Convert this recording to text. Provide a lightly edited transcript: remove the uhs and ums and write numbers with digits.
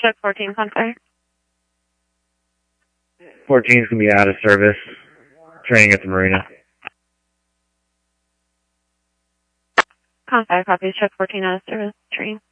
Check 14, Confire. 14 is going to be out of service. Training at the marina. Confire copies. Check 14 out of service. Training.